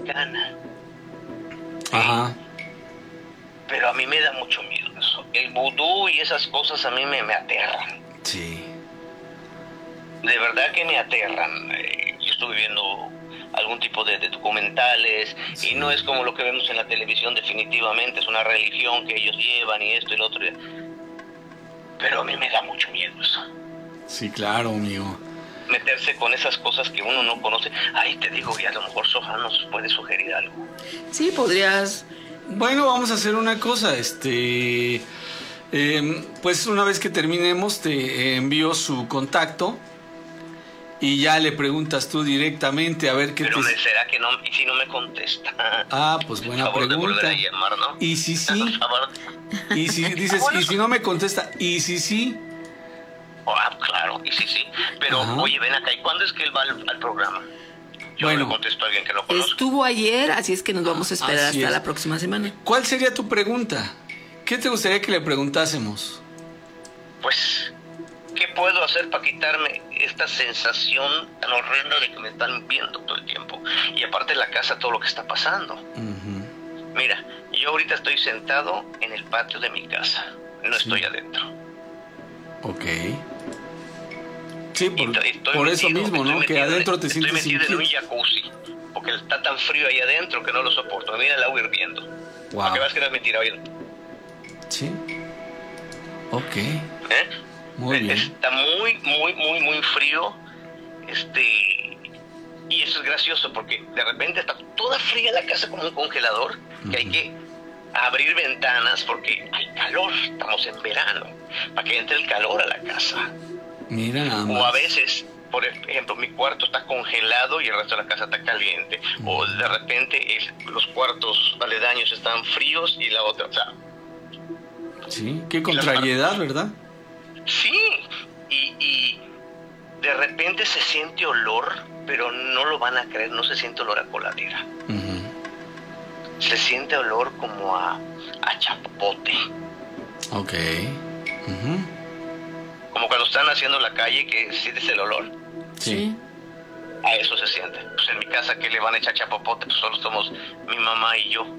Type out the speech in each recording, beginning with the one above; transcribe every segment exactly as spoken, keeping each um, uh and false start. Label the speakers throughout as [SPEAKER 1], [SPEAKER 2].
[SPEAKER 1] mexicana.
[SPEAKER 2] Ajá.
[SPEAKER 1] Pero a mí me da mucho miedo eso. El vudú y esas cosas a mí me, me aterran.
[SPEAKER 2] Sí.
[SPEAKER 1] De verdad que me aterran. Eh, yo estuve viendo algún tipo de, de documentales, sí. Y no es como lo que vemos en la televisión, definitivamente es una religión que ellos llevan y esto y lo otro. Pero a mí me da mucho miedo eso.
[SPEAKER 2] Sí, claro, amigo.
[SPEAKER 1] Meterse con esas cosas que uno no conoce. Ahí te digo, y a lo mejor Sohan nos puede sugerir algo.
[SPEAKER 3] Sí, podrías.
[SPEAKER 2] Bueno, vamos a hacer una cosa, este, eh, pues una vez que terminemos te envío su contacto y ya le preguntas tú directamente a ver qué
[SPEAKER 1] Pero
[SPEAKER 2] te...
[SPEAKER 1] Pero será que no, y si no me contesta.
[SPEAKER 2] Ah, pues buena
[SPEAKER 1] favor
[SPEAKER 2] pregunta.
[SPEAKER 1] De llamar, ¿no?
[SPEAKER 2] Y si sí, y si dices, bueno, y si no me contesta, y si sí.
[SPEAKER 1] Oh, ah, claro, y si sí. Pero ajá. Oye, ven acá, ¿y cuándo es que él va al, al programa? Yo bueno, no le contesto a alguien que no conozco.
[SPEAKER 3] Estuvo ayer, así es que nos vamos a esperar así hasta es. La próxima semana.
[SPEAKER 2] ¿Cuál sería tu pregunta? ¿Qué te gustaría que le preguntásemos?
[SPEAKER 1] Pues, ¿qué puedo hacer para quitarme esta sensación tan horrenda de que me están viendo todo el tiempo? Y aparte de la casa, todo lo que está pasando. Uh-huh. Mira, yo ahorita estoy sentado en el patio de mi casa. No sí. Estoy adentro.
[SPEAKER 2] Ok. Sí, por, estoy por eso metido, mismo, ¿no? Que adentro te sientes
[SPEAKER 1] inquieto. Estoy metido en un jacuzzi, porque está tan frío ahí adentro que no lo soporto. Mira el agua hirviendo. Wow. ¿Para qué vas a querer mentira? Oye.
[SPEAKER 2] Sí. Ok.
[SPEAKER 1] ¿Eh?
[SPEAKER 2] Muy bien.
[SPEAKER 1] Está muy, muy, muy, muy frío. Este... Y eso es gracioso, porque de repente está toda fría la casa como un congelador, que uh-huh. Hay que abrir ventanas porque hay calor. Estamos en verano. Para que entre el calor a la casa.
[SPEAKER 2] Mira nada más.
[SPEAKER 1] O a veces, por ejemplo, mi cuarto está congelado y el resto de la casa está caliente. Mm. O de repente el, los cuartos aledaños están fríos y la otra, o sea...
[SPEAKER 2] Sí, qué contrariedad, ¿verdad?
[SPEAKER 1] Sí, y, y de repente se siente olor, pero no lo van a creer, no se siente olor a coladera. Uh-huh. Se siente olor como a, a chapote.
[SPEAKER 2] Ok. Uh-huh.
[SPEAKER 1] Como cuando están haciendo la calle, que sientes el olor.
[SPEAKER 2] Sí.
[SPEAKER 1] A eso se siente. Pues en mi casa, ¿qué le van a echar chapopote? Pues solo somos mi mamá y yo.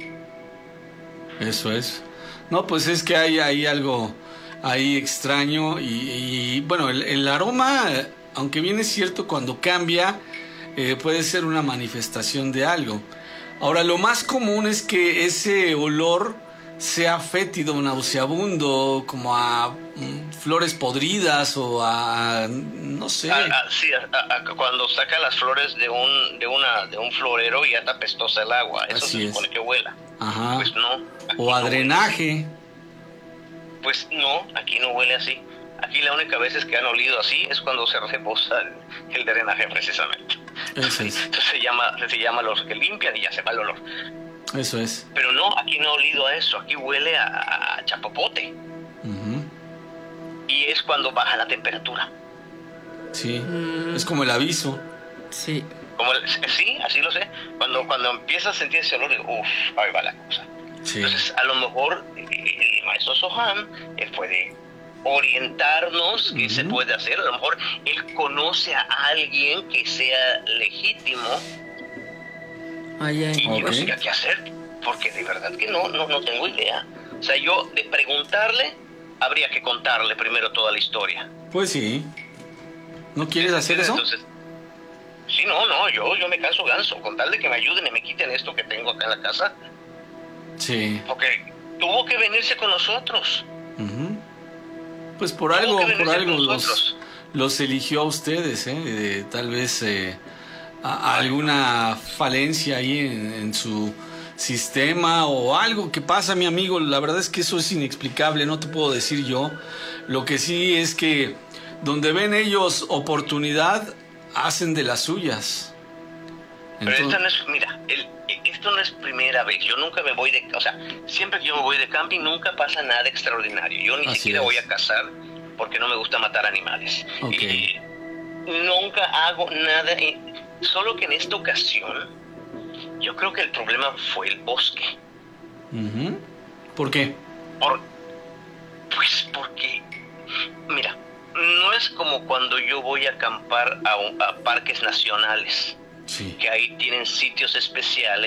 [SPEAKER 2] Eso es. No, pues es que hay, hay algo ahí extraño y, y bueno, el, el aroma, aunque bien es cierto, cuando cambia, eh, puede ser una manifestación de algo. Ahora, lo más común es que ese olor sea fétido, nauseabundo, como a mm, flores podridas o a no sé.
[SPEAKER 1] Ah, ah, sí, a, a, cuando saca las flores de un de una de un florero y ya está apestosa el agua, eso
[SPEAKER 2] así
[SPEAKER 1] se supone
[SPEAKER 2] es.
[SPEAKER 1] Que huela.
[SPEAKER 2] Ajá.
[SPEAKER 1] Pues no.
[SPEAKER 2] O a
[SPEAKER 1] no
[SPEAKER 2] drenaje.
[SPEAKER 1] Huele. Pues no, aquí no huele así. Aquí la única vez que han olido así es cuando se reposa el, el drenaje precisamente.
[SPEAKER 2] Eso es.
[SPEAKER 1] Entonces se llama se llama los que limpian y ya se va el olor.
[SPEAKER 2] Eso es.
[SPEAKER 1] Pero no, aquí no he olido a eso, aquí huele a, a chapopote.
[SPEAKER 2] Uh-huh.
[SPEAKER 1] Y es cuando baja la temperatura.
[SPEAKER 2] Sí, mm. Es como el aviso.
[SPEAKER 3] Sí.
[SPEAKER 1] Como el, sí, así lo sé. Cuando cuando empiezas a sentir ese olor, digo, uff, ahí va la cosa. Sí. Entonces, a lo mejor el maestro Sohan, él puede orientarnos qué uh-huh. Se puede hacer. A lo mejor él conoce a alguien que sea legítimo.
[SPEAKER 3] Ay, ay,
[SPEAKER 1] y
[SPEAKER 3] okay.
[SPEAKER 1] Yo no sé qué hacer, porque de verdad que no, no, no tengo idea. O sea, yo de preguntarle, habría que contarle primero toda la historia.
[SPEAKER 2] Pues sí. ¿No quieres hacer eso?
[SPEAKER 1] Entonces, sí, no, no, yo, yo me canso ganso. Con tal de que me ayuden y me quiten esto que tengo acá en la casa.
[SPEAKER 2] Sí.
[SPEAKER 1] Porque tuvo que venirse con nosotros.
[SPEAKER 2] Uh-huh. Pues por tuvo algo, por algo los, los eligió a ustedes, ¿eh? De, tal vez... Eh, A alguna falencia ahí en, en su sistema o algo que pasa, mi amigo. La verdad es que eso es inexplicable, no te puedo decir yo. Lo que sí es que donde ven ellos oportunidad, hacen de las suyas.
[SPEAKER 1] Entonces... Pero esto no es, mira, el, esto no es primera vez. Yo nunca me voy de, o sea, siempre que yo me voy de camping nunca pasa nada extraordinario. Yo ni Así siquiera es. voy a cazar porque no me gusta matar animales.
[SPEAKER 2] Okay.
[SPEAKER 1] Y nunca hago nada. Solo que en esta ocasión, yo creo que el problema fue el bosque.
[SPEAKER 2] Uh-huh. ¿Por qué?
[SPEAKER 1] Por, pues porque, mira, no es como cuando yo voy a acampar a, un, a parques nacionales,
[SPEAKER 2] sí.
[SPEAKER 1] Que ahí tienen sitios especiales.